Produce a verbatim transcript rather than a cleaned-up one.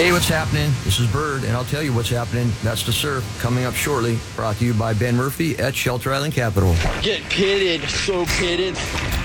Hey, what's happening? This is Bird, and I'll tell you what's happening. That's the surf coming up shortly. Brought to you by Ben Murphy at Shelter Island Capital. Get pitted, so pitted.